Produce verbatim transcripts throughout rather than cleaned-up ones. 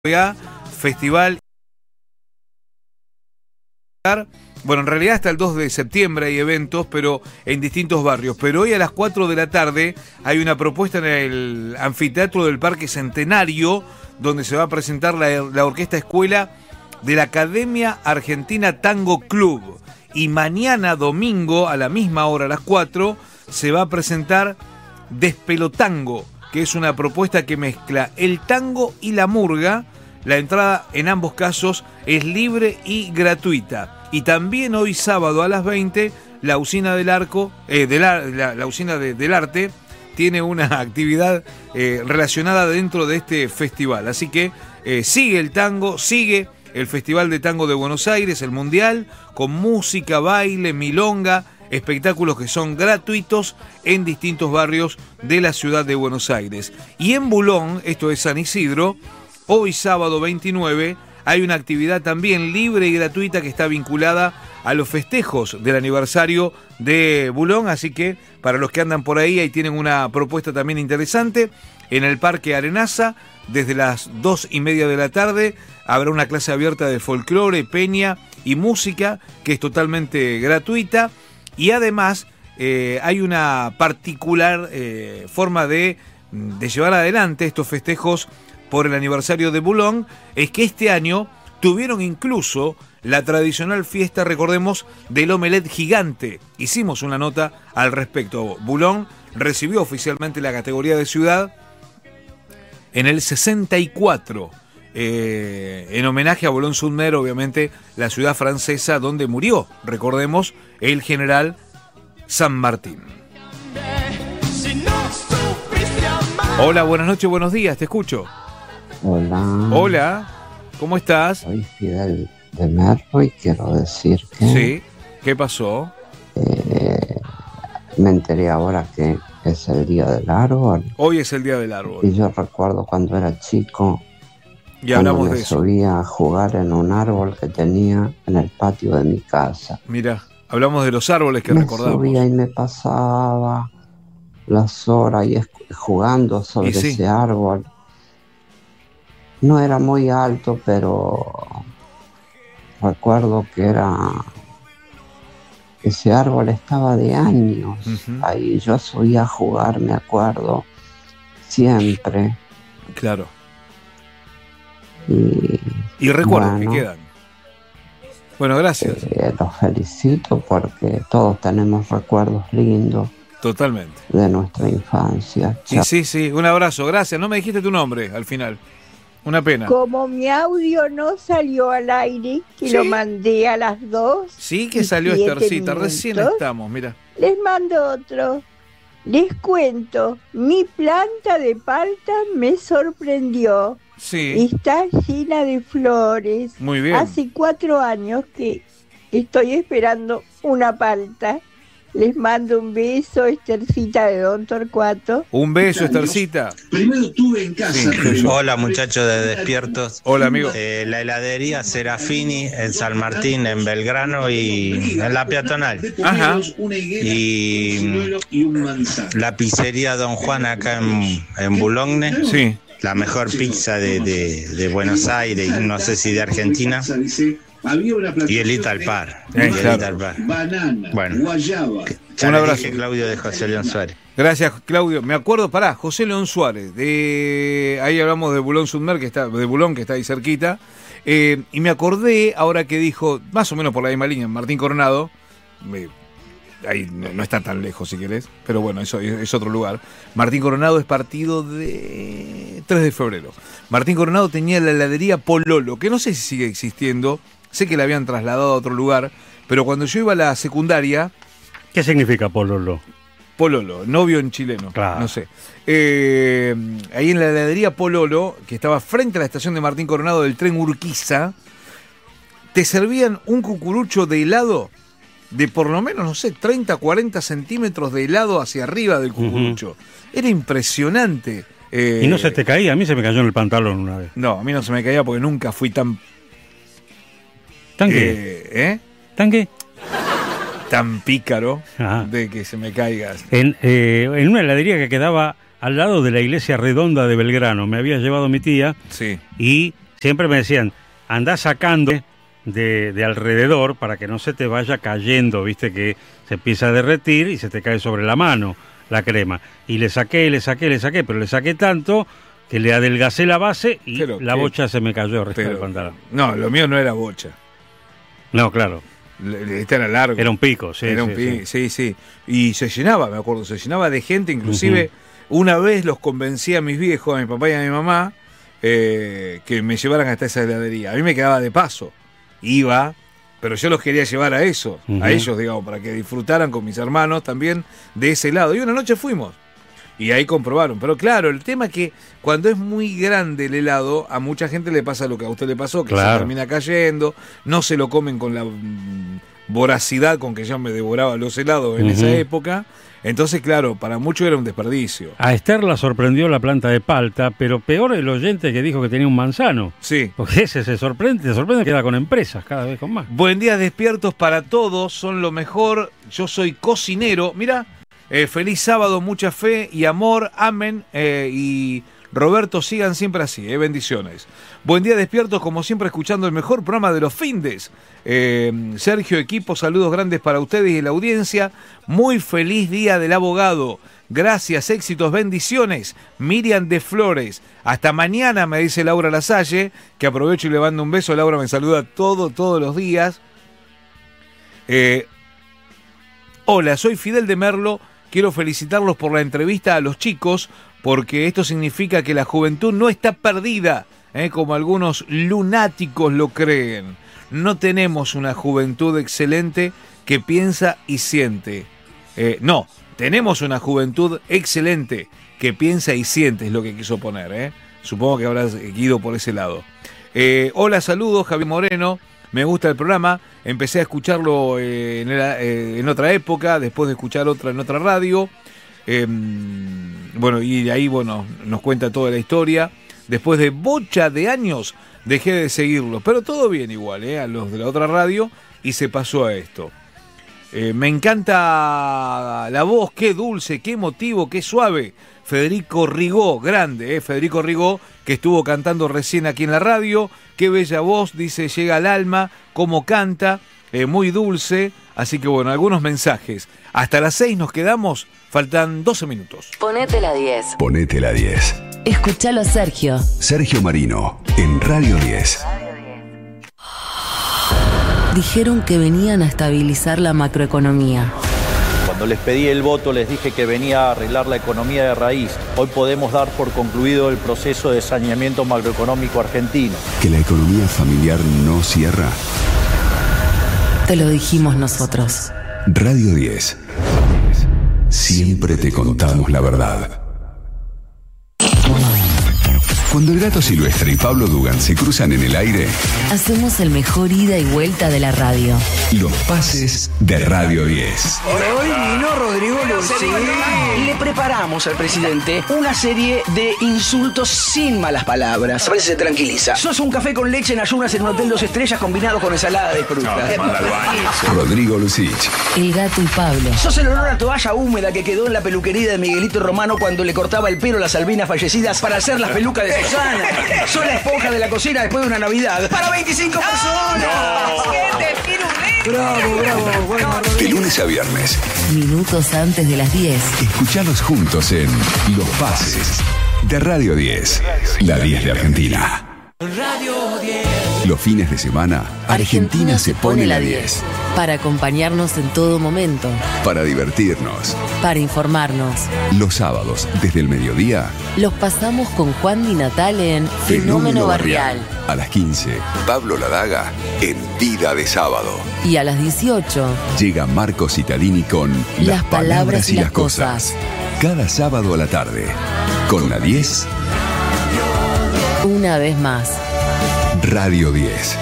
Festival. Bueno, en realidad hasta el dos de septiembre hay eventos, pero en distintos barrios. Pero hoy a las cuatro de la tarde hay una propuesta en el anfiteatro del Parque Centenario, donde se va a presentar la, la Orquesta Escuela de la Academia Argentina Tango Club. Y mañana domingo a la misma hora, a las cuatro, se va a presentar Despelotango, que es una propuesta que mezcla el tango y la murga. La entrada en ambos casos es libre y gratuita. Y también hoy sábado a las veinte, la usina del arco, eh, de la, la, la usina de, del arte tiene una actividad eh, relacionada dentro de este festival. Así que eh, sigue el tango, sigue el Festival de Tango de Buenos Aires, el Mundial, con música, baile, milonga, espectáculos que son gratuitos en distintos barrios de la ciudad de Buenos Aires. Y en Bulón, esto es San Isidro, hoy sábado veintinueve, hay una actividad también libre y gratuita que está vinculada a los festejos del aniversario de Bulón, así que para los que andan por ahí, ahí tienen una propuesta también interesante. En el Parque Arenaza, desde las dos y media de la tarde, habrá una clase abierta de folclore, peña y música, que es totalmente gratuita. Y además eh, hay una particular eh, forma de, de llevar adelante estos festejos por el aniversario de Bulón, es que este año tuvieron incluso la tradicional fiesta, recordemos, del omelette gigante. Hicimos una nota al respecto. Bulón recibió oficialmente la categoría de ciudad en el sesenta y cuatro, eh, en homenaje a Boulogne-sur-Mer, obviamente, la ciudad francesa donde murió, recordemos, el general San Martín. Hola, buenas noches, buenos días, te escucho. Hola. Hola, ¿cómo estás? Soy Fidel de Merlo y quiero decir que... Sí, ¿qué pasó? Eh, me enteré ahora que es el Día del Árbol. Hoy es el Día del Árbol. Y yo recuerdo cuando era chico, y hablamos cuando de me eso. subía a jugar en un árbol que tenía en el patio de mi casa. Mira, hablamos de los árboles que me recordamos. Me subía y me pasaba las horas y jugando sobre y sí. ese árbol. No era muy alto, pero recuerdo que era... Ese árbol estaba de años. Uh-huh. Ahí yo subía a jugar, me acuerdo, siempre. Claro. Y, y recuerdos bueno, que quedan. Bueno, gracias. Eh, los felicito porque todos tenemos recuerdos lindos. Totalmente. De nuestra infancia. Sí, sí, sí. Un abrazo. Gracias. No me dijiste tu nombre al final. Una pena. Como mi audio no salió al aire, que ¿sí? Lo mandé a las dos. Sí, que salió Estercita. Recién estamos, mira. Les mando otro. Les cuento, mi planta de palta me sorprendió. Sí. Está llena de flores. Muy bien. Hace cuatro años que estoy esperando una palta. Les mando un beso, Estercita de Don Torcuato. Un beso, Estercita. Primero estuve en casa. Sí, hola, muchachos de Despiertos. Hola, amigo. Eh, la heladería Serafini en San Martín, en Belgrano y en la peatonal. Ajá. Y la pizzería Don Juan acá en, en Boulogne. Sí. La mejor pizza de, de, de Buenos Aires y no sé si de Argentina. Y el Italpar. Eh, y el claro. Italpar. Banana, bueno, guayaba. Un abrazo. Claudio de José León Suárez. Gracias, Claudio. Me acuerdo, pará, José León Suárez. De ahí hablamos de Boulogne-sur-Mer, que está, de Bulón, que está ahí cerquita. Eh, y me acordé, ahora que dijo, más o menos por la misma línea, Martín Coronado. Me, ahí no, no está tan lejos, si querés, pero bueno, eso es, es otro lugar. Martín Coronado es partido de tres de febrero. Martín Coronado tenía la heladería Pololo, que no sé si sigue existiendo. Sé que la habían trasladado a otro lugar, pero cuando yo iba a la secundaria... ¿Qué significa pololo? Pololo, novio en chileno, claro. No sé. Eh, ahí en la heladería Pololo, que estaba frente a la estación de Martín Coronado del tren Urquiza, te servían un cucurucho de helado de por lo menos, no sé, treinta, cuarenta centímetros de helado hacia arriba del cucurucho. Uh-huh. Era impresionante. Eh, ¿Y no se te caía? A mí se me cayó en el pantalón una vez. No, a mí no se me caía porque nunca fui tan... ¿Tan qué? Eh, ¿eh? ¿Tan qué? Tan pícaro Ajá. de que se me caiga. En, eh, en una heladería que quedaba al lado de la iglesia redonda de Belgrano, me había llevado mi tía sí. y siempre me decían, andá sacando de, de alrededor para que no se te vaya cayendo, viste que se empieza a derretir y se te cae sobre la mano la crema. Y le saqué, le saqué, le saqué, pero le saqué tanto que le adelgacé la base y pero la que, bocha se me cayó arriba del pantalón. No, lo mío no era bocha. No, claro. Este era largo. Era un pico, sí. Era sí, un pico, sí. sí, sí. Y se llenaba, me acuerdo, se llenaba de gente, inclusive uh-huh. una vez los convencí a mis viejos, a mi papá y a mi mamá, eh, que me llevaran hasta esa heladería. A mí me quedaba de paso. Iba, pero yo los quería llevar a eso, uh-huh. a ellos, digamos, para que disfrutaran con mis hermanos también de ese lado. Y una noche fuimos. Y ahí comprobaron. Pero claro, el tema es que cuando es muy grande el helado, a mucha gente le pasa lo que a usted le pasó, que claro. se termina cayendo, no se lo comen con la voracidad con que yo me devoraba los helados en uh-huh. esa época. Entonces, claro, para muchos era un desperdicio. A Esther la sorprendió la planta de palta, pero peor el oyente que dijo que tenía un manzano. Sí. Porque ese se sorprende, se sorprende que queda con empresas cada vez con más. Buen día, despiertos para todos, son lo mejor. Yo soy cocinero. Mira, eh, feliz sábado, mucha fe y amor. Amén. Eh, y Roberto, sigan siempre así, eh, bendiciones. Buen día, despiertos, como siempre, escuchando el mejor programa de los findes. Eh, Sergio, equipo, saludos grandes para ustedes y la audiencia. Muy feliz día del abogado. Gracias, éxitos, bendiciones. Miriam de Flores. Hasta mañana, me dice Laura Lasalle, que aprovecho y le mando un beso. Laura me saluda todo, todos los días. Eh, hola, soy Fidel de Merlo. Quiero felicitarlos por la entrevista a los chicos, porque esto significa que la juventud no está perdida, ¿eh? como algunos lunáticos lo creen. No tenemos una juventud excelente que piensa y siente. Eh, no, tenemos una juventud excelente que piensa y siente, es lo que quiso poner. ¿eh? Supongo que habrás ido por ese lado. Eh, hola, saludos, Javier Moreno. Me gusta el programa, empecé a escucharlo eh, en, la, eh, en otra época, después de escuchar otra en otra radio. Eh, bueno, y de ahí, bueno, nos cuenta toda la historia. Después de bocha de años dejé de seguirlo, pero todo bien igual, ¿eh? A los de la otra radio, y se pasó a esto. Eh, me encanta la voz, qué dulce, qué emotivo, qué suave. Federico Rigó, grande, ¿eh? Federico Rigó, que estuvo cantando recién aquí en la radio. Qué bella voz, dice, llega al alma, cómo canta, eh, muy dulce. Así que bueno, algunos mensajes. Hasta las seis nos quedamos, faltan doce minutos. Ponete la diez. Ponete la diez. Escuchalo, Sergio. Sergio Marino, en Radio diez. Dijeron que venían a estabilizar la macroeconomía. Cuando les pedí el voto les dije que venía a arreglar la economía de raíz. Hoy podemos dar por concluido el proceso de saneamiento macroeconómico argentino. Que la economía familiar no cierra. Te lo dijimos nosotros. Radio diez. Siempre te contamos la verdad. Cuando el Gato Silvestre y Pablo Dugan se cruzan en el aire, hacemos el mejor ida y vuelta de la radio. Los pases de Radio diez. Hoy vino Rodrigo Lucía. Le preparamos al presidente una serie de insultos sin malas palabras. A ver si se tranquiliza. Sos un café con leche en ayunas en un hotel dos estrellas combinado con ensalada de fruta. No, Rodrigo Lucich. El Gato y Pablo. Sos el olor a toalla húmeda que quedó en la peluquería de Miguelito Romano cuando le cortaba el pelo a las albinas fallecidas para hacer las pelucas de Susana. Soy la esponja de la cocina después de una Navidad. ¡Para veinticinco personas! No. Bravo, bravo. Bueno, de lunes a viernes. Minutos antes de las diez. Escuchalos juntos en Los Pases de Radio diez. La diez de Argentina. Radio diez. Los fines de semana, Argentina, Argentina se pone la diez. Para acompañarnos en todo momento. Para divertirnos. Para informarnos. Los sábados, desde el mediodía, los pasamos con Juan Di Natale en Fenómeno, Fenómeno Barrial. Barrial. A las quince, Pablo Ladaga en Vida de Sábado. Y a las dieciocho, llega Marcos Cittadini con Las, las palabras, palabras y, y las cosas. cosas. Cada sábado a la tarde. Con la diez. Una vez más. Radio diez.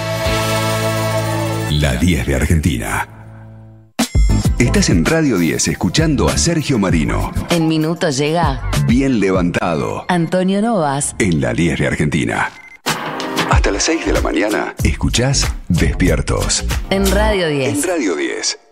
La diez de Argentina. Estás en Radio diez escuchando a Sergio Marino. En minutos llega Bien Levantado Antonio Novas en la diez de Argentina. Hasta las seis de la mañana escuchás Despiertos en Radio diez. En Radio diez.